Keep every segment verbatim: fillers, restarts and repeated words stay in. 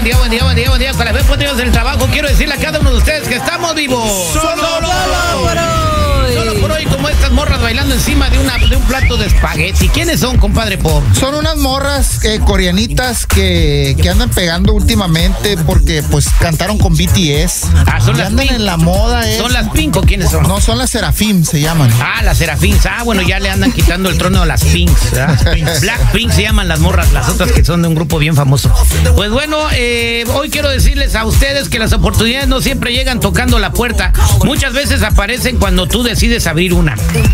día, buen día, buen día, buen día. Con la fe ponidos del trabajo, quiero decirle a cada uno de ustedes que estamos vivos. Solo, Solo por hoy. Solo por hoy, como estas morras bailando encima de, una, de un plato de espagueti. ¿Quiénes son, compadre Pop? Son unas morras eh, coreanitas que, que andan pegando últimamente porque pues cantaron con B T S. Ah, son y las andan Pink. en la moda. Es, ¿Son las Pink o quiénes son? No, son las Serafim, se llaman. Ah, las Serafins. Ah, bueno, ya le andan quitando el trono a las Pinks. Blackpink se llaman las morras, las otras que son de un grupo bien famoso. Pues bueno, eh, hoy quiero decirles a ustedes que las oportunidades no siempre llegan tocando la puerta. Muchas veces aparecen cuando tú decides abrir una.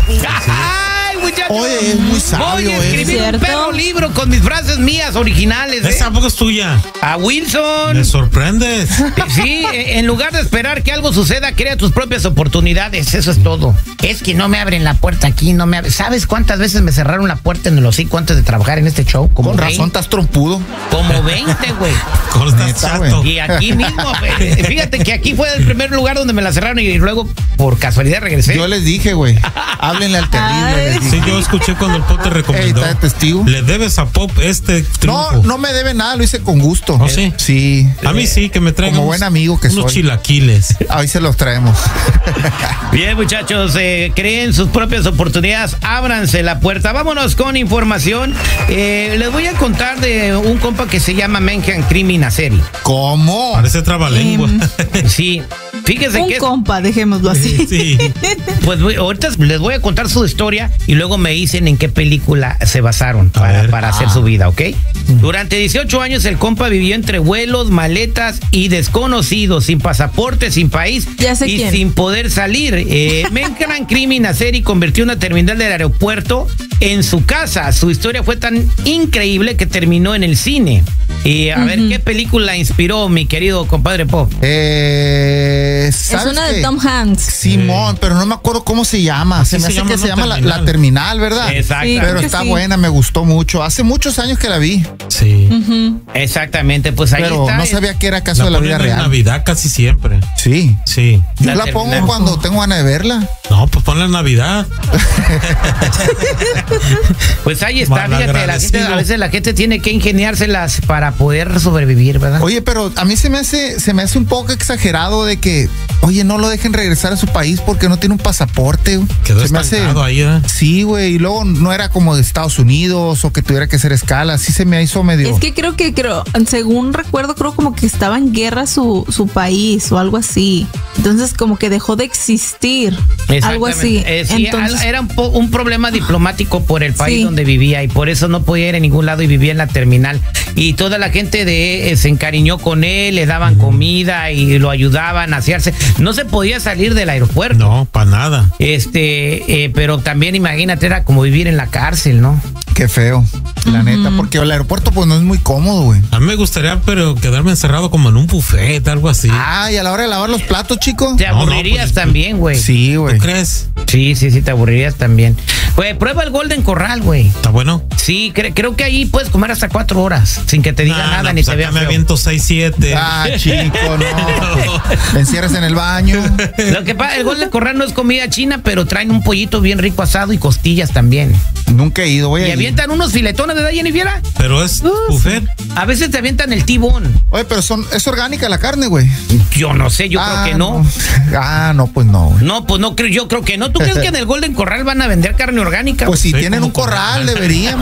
¡Ay, muchachos! Oye, es muy sabio. Voy a escribir ¿Cierto? un perro libro con mis frases mías originales. ¿eh? ¿Esa tampoco es tuya? A Wilson. Me sorprendes. Sí, en lugar de esperar que algo suceda, crea tus propias oportunidades. Eso es todo. Es que no me abren la puerta aquí, no me abren. ¿Sabes cuántas veces me cerraron la puerta en el hocico antes de trabajar en este show? Como Con veinte. razón, estás trompudo. Como veinte, güey. ¿Cómo estás, Neta, chato? Y aquí mismo, güey. Fíjate que aquí fue el primer lugar donde me la cerraron y luego, por casualidad, regresé. Yo les dije, güey, háblenle al terrible. Les dije. Sí, yo escuché cuando el Pop te Ey, recomendó. ¿está de testigo? Le debes a Pop este triunfo. No, no me debe nada, lo hice con gusto. ¿Oh, sí? Sí. A mí sí, que me traigan Como unos, buen amigo que unos soy. chilaquiles. Ahí se los traemos. Bien, muchachos, eh, creen sus propias oportunidades, ábranse la puerta. Vámonos con información. Eh, les voy a contar de un compa que se llama Menjan Criminaseri. ¿Cómo? Parece trabalengua. Sí, fíjense Un que... compa, dejémoslo así. Sí. Pues voy- ahorita les voy a contar su historia y luego me dicen en qué película se basaron para, ver. para hacer su vida, ¿ok? Durante dieciocho años el compa vivió entre vuelos, maletas y desconocidos, sin pasaporte, sin país Ya sé y quién. sin poder salir. Eh, Menjan Criminaseri convirtió una terminal del aeropuerto en su casa. Su historia fue tan increíble que terminó en el cine. Y a ver, ¿qué película inspiró mi querido compadre Pop? Eh, Es ¿sabes una qué? de Tom Hanks. Simón, pero no me acuerdo cómo se llama. Así Se me se hace llama, que ¿no? se llama la, Terminal. la terminal, ¿verdad? Exacto. Sí. Pero creo que está sí. buena, me gustó mucho. Hace muchos años que la vi, Sí. Ujú. Exactamente, pues ahí pero está. no sabía que era caso La de la ponen vida en real. Navidad casi siempre. Sí. Sí. Yo La la, terminal. pongo cuando tengo ganas de verla. No, pues ponla en Navidad. Pues ahí está, fíjate, la gente, Malagradecido. a veces la gente tiene que ingeniárselas para poder sobrevivir, ¿verdad? Oye, pero a mí se me hace, se me hace un poco exagerado de que, oye, no lo dejen regresar a su país porque no tiene un pasaporte. güey. Quedó se me hace. estancado ahí, ¿eh? Sí, güey, y luego no era como de Estados Unidos o que tuviera que hacer escala. Sí se me hizo medio. Es que creo que, creo, según recuerdo, creo como que estaba en guerra su, su país o algo así. Entonces como que dejó de existir. Algo así. Eh, sí, Entonces, al- era un, po- un problema diplomático por el país Sí. donde vivía y por eso no podía ir a ningún lado y vivía en la terminal. Y toda la gente de eh, se encariñó con él, le daban comida y lo ayudaban a asearse. No se podía salir del aeropuerto. No, para nada. Este, eh, pero también imagínate, era como vivir en la cárcel, ¿no? Qué feo, la neta, porque el aeropuerto pues no es muy cómodo, güey. A mí me gustaría, pero quedarme encerrado como en un buffet, algo así. Ah, y a la hora de lavar los platos, chico. Te No, no, aburrirías pues, también, güey. Sí, ¿Tú güey. crees? Sí, sí, sí, te aburrirías también. Güey, prueba el Golden Corral, güey. ¿Está bueno? Sí, cre- creo que ahí puedes comer hasta cuatro horas sin que te diga Nah, nada nah, ni pues te acá vean me feo. aviento seis, siete. Ah, chico, no. pues, te encierras en el baño. Lo que pasa, el Golden Corral no es comida china, pero traen un pollito bien rico asado y costillas también. Nunca he ido, voy a Y ir. avientan unos filetones, ¿verdad, Jennifer? Pero es buffet. A veces te avientan el tibón. Oye, pero son, es orgánica la carne, güey. Yo no sé, yo Ah, creo que no. Ah, no, pues no, güey. No, pues no creo, yo creo que no. ¿Tú crees que en el Golden Corral van a vender carne orgánica? Pues si Sí, tienen como un corral, corral. deberían,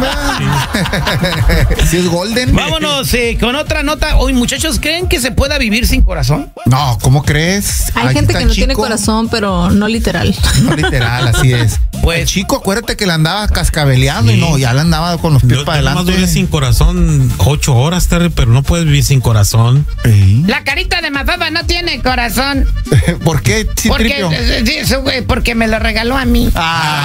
¿verdad? Si es golden. Vámonos eh, con otra nota. Hoy, muchachos, ¿creen que se pueda vivir sin corazón? No, ¿cómo crees? hay Ay, gente tan que no tiene chico. corazón, pero no literal. No literal, así es. Pues- El chico, acuérdate que le andaba cascabeleando Sí. y no, ya le andaba con los pies Yo, para yo nomás duré adelante. sin corazón ocho horas, Terry, pero no puedes vivir sin corazón. Ey. La carita de Mazaba no tiene corazón. ¿Por qué, Porque, Citripio? eh, sí, eso, güey, porque me lo regaló a mí.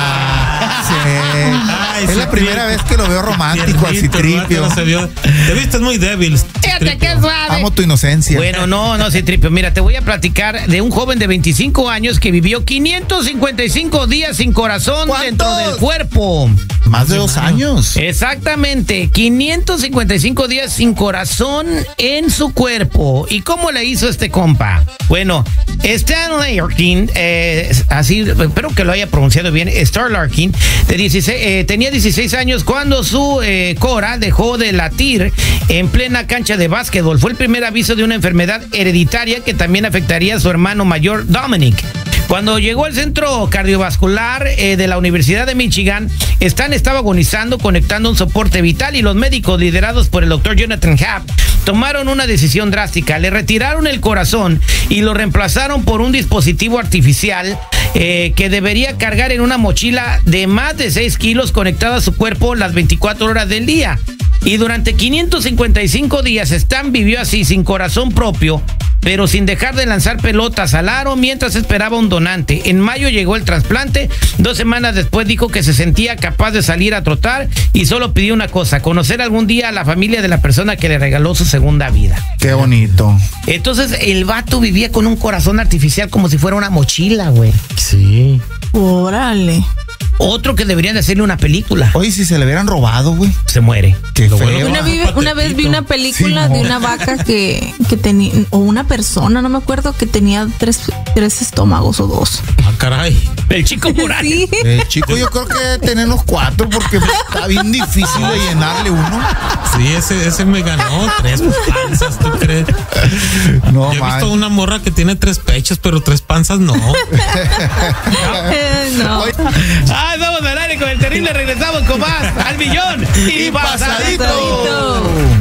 Ah, sí. Ay, es la Citripio. primera vez que lo veo romántico al Tiernito, ¿verdad? Que Citripio. no se vio. Te viste muy débil. Fíjate Citripio. qué suave. Amo tu inocencia. Bueno, no, no, Citripio. Mira, te voy a platicar de un joven de veinticinco años que vivió quinientos cincuenta y cinco días sin corazón. corazón ¿Cuántos? dentro del cuerpo. Más de dos años. Exactamente, quinientos cincuenta y cinco días sin corazón en su cuerpo. ¿Y cómo le hizo este compa? Bueno, Stan Larkin, eh, así, espero que lo haya pronunciado bien, Stan Larkin, de dieciséis, eh, tenía dieciséis años cuando su eh, cora dejó de latir en plena cancha de básquetbol. Fue el primer aviso de una enfermedad hereditaria que también afectaría a su hermano mayor, Dominic. Cuando llegó al centro cardiovascular eh, de la Universidad de Michigan, Stan estaba agonizando, conectando un soporte vital, y los médicos liderados por el doctor Jonathan Happ tomaron una decisión drástica. Le retiraron el corazón y lo reemplazaron por un dispositivo artificial eh, que debería cargar en una mochila de más de seis kilos conectada a su cuerpo las veinticuatro horas del día. Y durante quinientos cincuenta y cinco días Stan vivió así, sin corazón propio, pero sin dejar de lanzar pelotas al aro mientras esperaba un donante. En mayo llegó el trasplante. Dos semanas después dijo que se sentía capaz de salir a trotar y solo pidió una cosa: conocer algún día a la familia de la persona que le regaló su segunda vida. Qué bonito. Entonces el vato vivía con un corazón artificial como si fuera una mochila, güey. Sí. Órale. Otro que deberían de hacerle una película. Oye, si se le hubieran robado, güey. Se muere. Qué Lo feo. bueno que Una, vi- una vez vi una película Sí, no. de una vaca que, que tenía, o una persona, no me acuerdo, que tenía tres, tres estómagos o dos. Ah, caray. El chico Morales. Sí. Eh, chico, yo creo que tenemos cuatro porque está bien difícil de llenarle uno. Sí, ese, ese me ganó tres panzas, ¿tú crees? No, Yo he man. visto una morra que tiene tres pechos, pero tres panzas no. Eh, no. Oye, Ah, vamos al aire con el terrible. Regresamos con más al millón y y pasadito. pasadito.